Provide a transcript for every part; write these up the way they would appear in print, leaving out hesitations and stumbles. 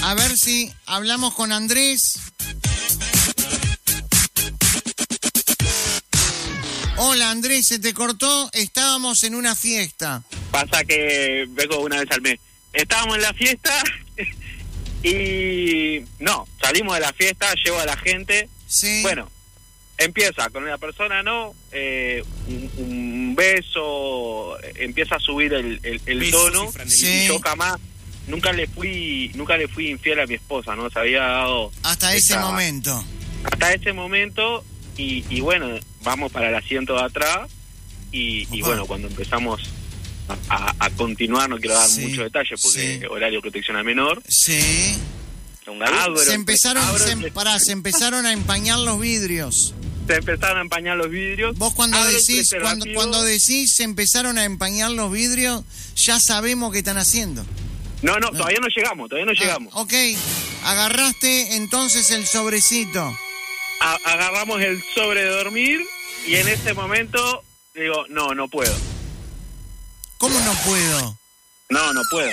A ver si hablamos con Andrés. Hola Andrés, se te cortó, estábamos en una fiesta. Pasa que vengo una vez al mes. Estábamos en la fiesta y... No, salimos de la fiesta, llevo a la gente. Sí. Bueno, empieza con la persona, ¿no? Un beso, empieza a subir el tono. Sí. Y yo jamás, nunca le fui infiel a mi esposa, ¿no? Se había dado... Hasta ese momento. Hasta ese momento y bueno, vamos para el asiento de atrás y bueno, cuando empezamos a continuar, no quiero dar mucho detalle porque horario protección al menor. Sí. Se empezaron a empañar los vidrios. Se empezaron a empañar los vidrios. Vos cuando decís se empezaron a empañar los vidrios, ya sabemos qué están haciendo. No, todavía no llegamos. Ok, agarraste entonces el sobrecito. Agarramos el sobre de dormir y en ese momento digo, no puedo. ¿Cómo no puedo? No puedo.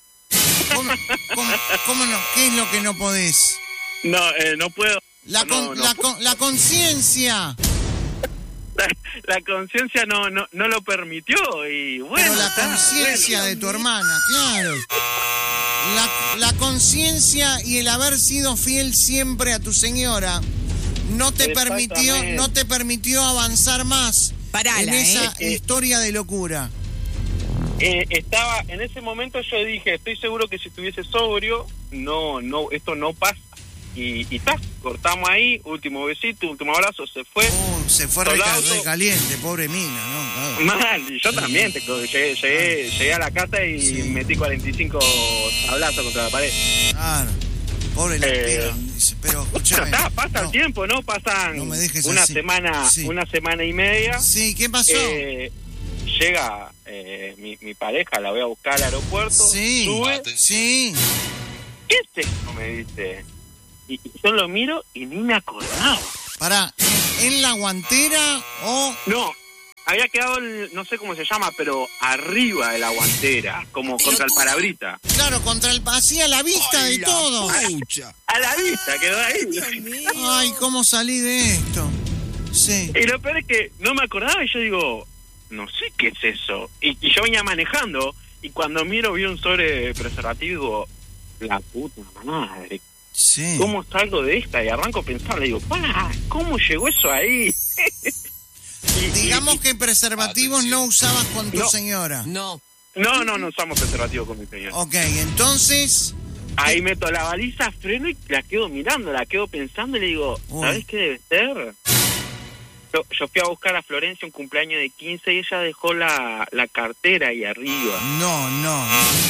¿Cómo no? ¿Qué es lo que no podés? No puedo. La conciencia. La conciencia no lo permitió y bueno. Pero la conciencia de tu hermana, claro. La conciencia y el haber sido fiel siempre a tu señora no te permitió avanzar más en esa historia de locura. Estaba en ese momento, yo dije, estoy seguro que si estuviese sobrio, esto no pasa. Y cortamos ahí, último besito, último abrazo, se fue. Se fue recaliente, pobre mina, ¿no? Mal, y yo también llegué a la casa y metí 45 tablazos contra la pared. Claro, pobre la piba. Pero escuchame. Pasa el tiempo, ¿no? Pasan una semana y media. Sí, ¿qué pasó? Llega mi pareja, la voy a buscar al aeropuerto. Sí, sube. Sí. ¿Qué es esto? Me dice. Y yo lo miro y ni me acordaba. Pará, ¿en la guantera o...? No, había quedado, no sé cómo se llama, pero arriba de la guantera, como contra el parabrita. Claro, hacía la vista de todo. A la vista quedó ahí. Ay, ¿cómo salí de esto? Sí. Y lo peor es que no me acordaba y yo digo, no sé qué es eso. Y yo venía manejando y cuando miro vi un sobre preservativo y digo, la puta madre. Sí. ¿Cómo salgo de esta? Y arranco a pensar, le digo, ¿cómo llegó eso ahí? Digamos que preservativos no usabas con tu señora. No usamos preservativos con mi señora. Ok, entonces... Ahí meto la baliza, freno y la quedo mirando, la quedo pensando y le digo, ¿sabes qué debe ser? Yo fui a buscar a Florencia un cumpleaños de 15 y ella dejó la cartera ahí arriba. No.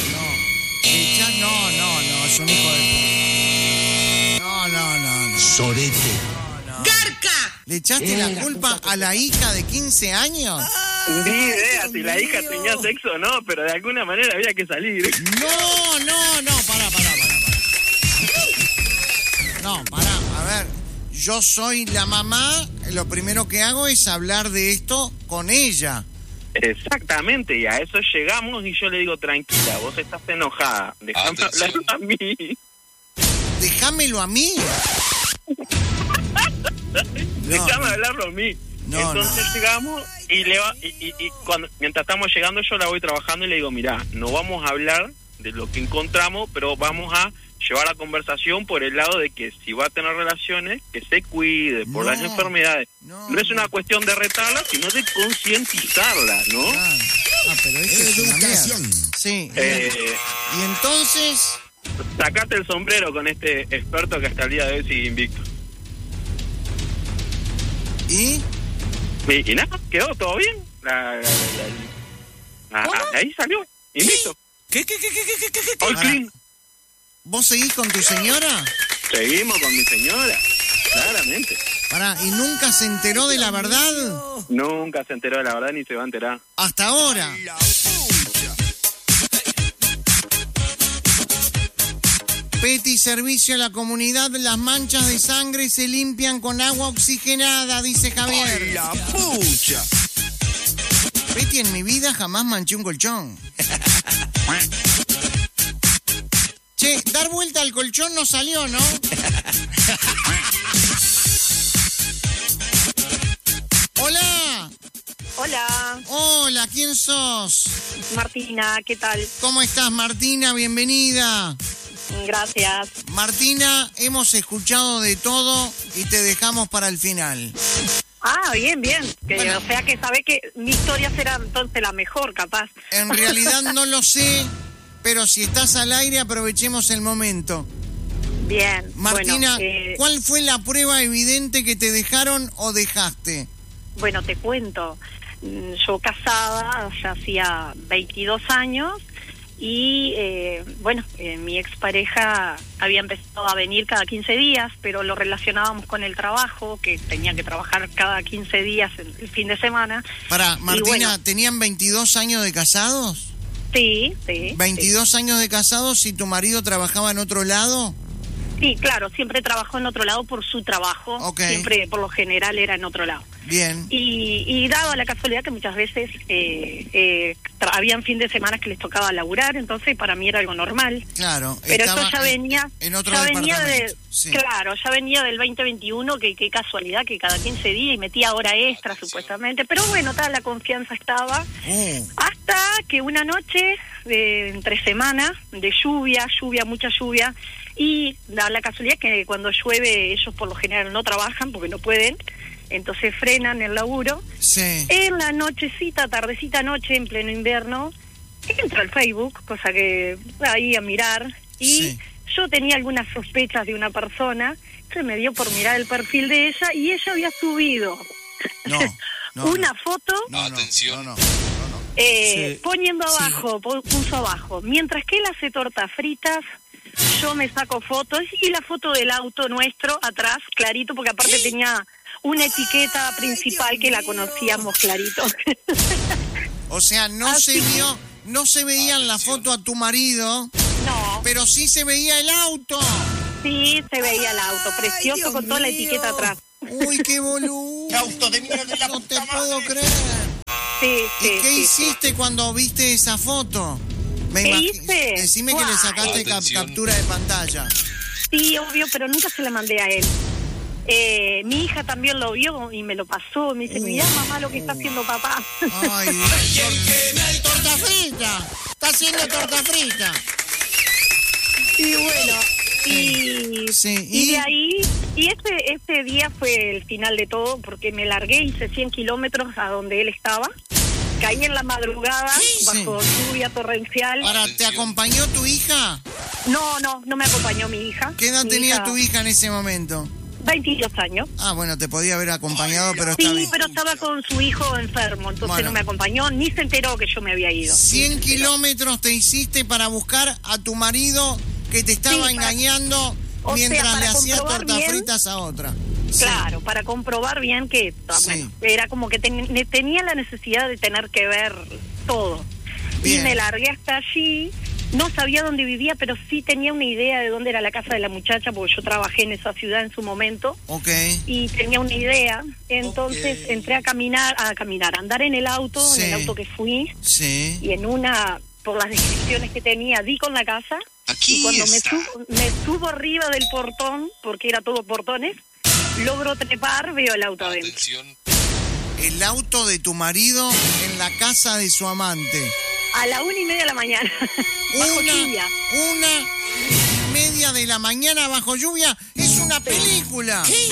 Es un hijo de puta. No. Sorete. ¡Garca! ¿Le echaste la culpa a la hija de 15 años? Ni idea si la hija tenía sexo o no, pero de alguna manera había que salir. No, pará. No, pará, a ver, yo soy la mamá, lo primero que hago es hablar de esto con ella. Exactamente, y a eso llegamos y yo le digo, tranquila, vos estás enojada, déjame hablarlo a mí. ¿Déjamelo a mí? Déjame hablarlo a mí. Entonces llegamos y mientras estamos llegando yo la voy trabajando y le digo, mirá, no vamos a hablar de lo que encontramos, pero vamos a llevar la conversación por el lado de que si va a tener relaciones, que se cuide por las enfermedades. No es una cuestión de retarla, sino de concientizarla, ¿no? Pero eso es educación. Sí. Y entonces... Sacate el sombrero con este experto que hasta el día de hoy sigue invicto. ¿Y nada, quedó todo bien. Ahí salió, invicto. ¿Qué? All clean. ¿Vos seguís con tu señora? Seguimos con mi señora, claramente. Pará, ¿y nunca se enteró de la verdad? Nunca se enteró de la verdad ni se va a enterar. ¿Hasta ahora? Peti, servicio a la comunidad, las manchas de sangre se limpian con agua oxigenada, dice Javier. ¡Ay, la pucha! Peti, en mi vida jamás manché un colchón. Che, dar vuelta al colchón no salió, ¿no? Hola. Hola. Hola, ¿quién sos? Martina, ¿qué tal? ¿Cómo estás, Martina? Bienvenida. Gracias. Martina, hemos escuchado de todo y te dejamos para el final. Ah, bien. Bueno. O sea que sabe que mi historia será entonces la mejor, capaz. En realidad no lo sé, pero si estás al aire, aprovechemos el momento. Bien. Martina, bueno, ¿cuál fue la prueba evidente que te dejaron o dejaste? Bueno, te cuento. Yo casada, ya hacía 22 años y, mi expareja había empezado a venir cada 15 días, pero lo relacionábamos con el trabajo, que tenía que trabajar cada 15 días el fin de semana. Para, Martina, ¿tenían 22 años de casados? Sí. 22 años de casados y tu marido trabajaba en otro lado. Sí, claro, siempre trabajó en otro lado por su trabajo. Okay. Siempre, por lo general, era en otro lado. Bien. Y dado la casualidad que muchas veces habían fin de semana que les tocaba laburar, entonces para mí era algo normal. Claro. Pero esto ya venía en otro departamento. Sí. Claro, ya venía del 2021, que qué casualidad que cada 15 días y metía hora extra supuestamente. Pero bueno, la confianza estaba. Hasta que una noche, entre semana, de lluvia, mucha lluvia, y da la casualidad que cuando llueve ellos por lo general no trabajan porque no pueden, entonces frenan el laburo. Sí. En la nochecita, tardecita noche, en pleno invierno, entro al Facebook, cosa que ahí a mirar, y sí. Yo tenía algunas sospechas de una persona, se me dio por mirar el perfil de ella, y ella había subido una foto. Atención. Poniendo abajo, puso abajo, mientras que él hace tortas fritas, yo me saco fotos, y la foto del auto nuestro atrás, clarito, porque aparte tenía una etiqueta principal que la conocíamos clarito. O sea, no se veía en la foto a tu marido. No. Pero sí se veía el auto. Sí, se veía el auto, precioso, con toda la etiqueta atrás. Uy, qué boludo. ¡Qué auto de mierda! No te puedo creer. Sí. ¿Y qué hiciste cuando viste esa foto? hice? Decime que le sacaste captura de pantalla. Sí, obvio, pero nunca se la mandé a él. Mi hija también lo vio y me lo pasó. Me dice, mirá, mamá, lo que está haciendo papá. Ay, torta frita. Está haciendo torta frita. Y bueno, y de ahí, y este día fue el final de todo, porque me largué, hice 100 kilómetros a donde él estaba. Caí en la madrugada, bajo lluvia torrencial. ¿Te acompañó tu hija? No me acompañó mi hija. ¿Qué edad tenía tu hija en ese momento? 22 años. Ah, bueno, te podía haber acompañado, pero está bien. Sí, pero estaba con su hijo enfermo, entonces no me acompañó, ni se enteró que yo me había ido. 100 kilómetros te hiciste para buscar a tu marido que te estaba engañando mientras le hacía tortas fritas a otra. Claro, para comprobar bien que era como que tenía la necesidad de tener que ver todo. Bien. Y me largué hasta allí. No sabía dónde vivía, pero sí tenía una idea de dónde era la casa de la muchacha, porque yo trabajé en esa ciudad en su momento. Y tenía una idea. Entonces entré a andar en el auto, en el auto que fui. Sí. Y por las descripciones que tenía, di con la casa. Aquí y cuando está. me subo arriba del portón, porque era todo portones, logro trepar, veo el auto adentro. El auto de tu marido en la casa de su amante. A la 1:30 de la mañana. Bajo lluvia. 1:30 de la mañana bajo lluvia. Es una película. Sí,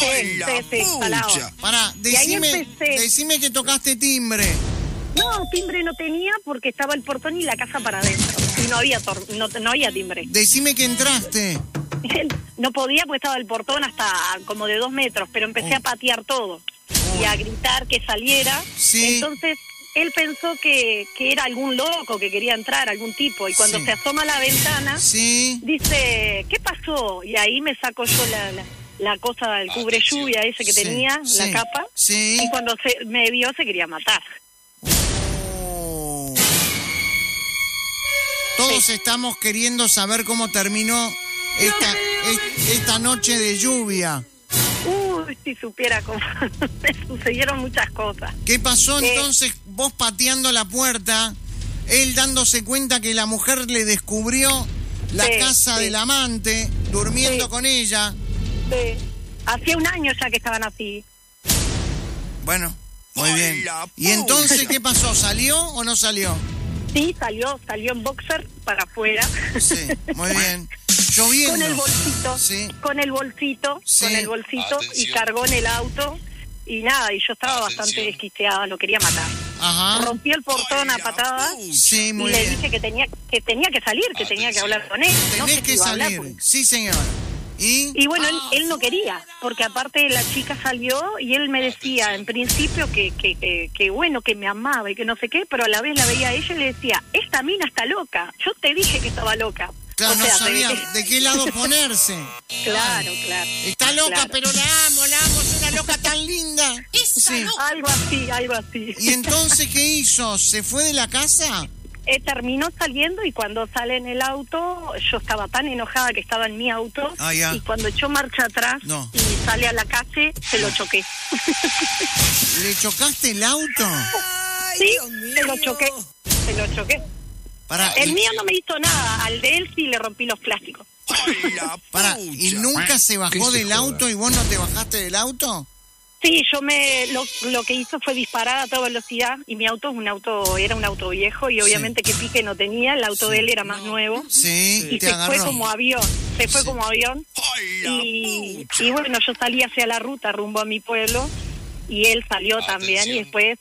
Pará, decime que tocaste timbre. No, timbre no tenía porque estaba el portón y la casa para adentro. Y no había timbre. Decime que entraste. No podía porque estaba el portón hasta como de 2 metros, pero empecé a patear todo. Y a gritar que saliera. Sí. Entonces él pensó que era algún loco que quería entrar, algún tipo, y cuando se asoma a la ventana, dice, ¿qué pasó? Y ahí me saco yo la cosa del cubre lluvia ese que tenía, la capa, y cuando me vio se quería matar. Todos estamos queriendo saber cómo terminó esta noche de lluvia. Si supiera cómo me sucedieron muchas cosas. ¿Qué pasó entonces? Vos pateando la puerta, él dándose cuenta que la mujer le descubrió la casa del amante, durmiendo con ella. Sí. Hacía un año ya que estaban así. Bueno, muy bien. ¿Y entonces qué pasó? ¿Salió o no salió? Sí, salió en boxer para afuera. Sí, muy bien. Lloviendo. Con el bolsito, Atención. y cargó en el auto. Y nada, y yo estaba bastante desquiciada, lo quería matar. Ajá. Rompí el portón a patadas Sí, muy y le bien. dije que tenía que salir, que tenía que hablar con él. Tenés que salir. Sí, señora. Y bueno, él no quería, porque aparte la chica salió y él me decía en principio que bueno, que me amaba y que no sé qué, pero a la vez la veía a ella y le decía, esta mina está loca, yo te dije que estaba loca. Claro, no sabía de qué lado ponerse. Claro. Está loca, Claro. pero la amo, es una loca tan linda. Sí. Algo así. ¿Y entonces qué hizo? ¿Se fue de la casa? Terminó saliendo y cuando sale en el auto, yo estaba tan enojada que estaba en mi auto y cuando echó marcha atrás y sale a la calle, se lo choqué. ¿Le chocaste el auto? Sí, se lo choqué. El mío no me hizo nada, al de él sí le rompí los plásticos. ¿Y nunca se bajó del auto y vos no te bajaste del auto? Sí, lo que hizo fue disparar a toda velocidad y mi auto era un auto viejo y obviamente que pique no tenía, el auto de él era más nuevo. Sí, y te se agarró. fue como avión, y bueno, yo salí hacia la ruta rumbo a mi pueblo y él salió también y después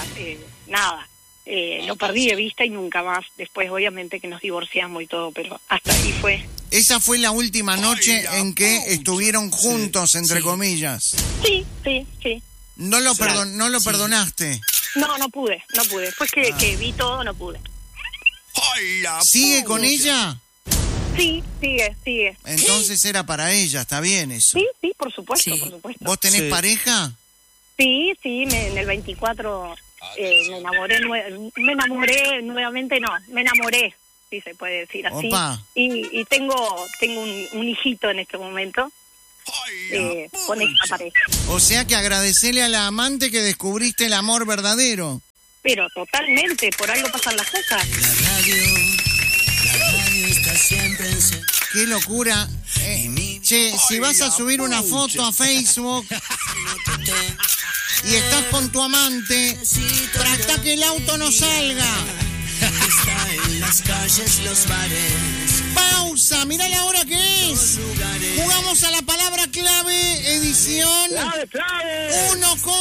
lo perdí de vista y nunca más. Después obviamente que nos divorciamos y todo, pero hasta ahí fue. Esa fue la última noche en que estuvieron juntos, entre comillas. Sí. ¿No lo perdonaste? No pude. Después que vi todo, no pude. ¿Sigue con ella? Sí, sigue. Entonces era para ella, está bien eso. Sí, por supuesto. ¿Vos tenés pareja? Sí, en el 24 me enamoré, si se puede decir así. Opa. Y tengo un hijito en este momento con esta pareja. O sea que agradecele a la amante que descubriste el amor verdadero. Pero totalmente, por algo pasan las cosas. La radio está siempre en... Qué locura. Che, si vas a subir una foto a Facebook y estás con tu amante, trata que el auto no salga. Está en las calles, los bares. Pausa, mirá la hora que es. Jugamos a la palabra clave, edición. ¡Clave! 1 con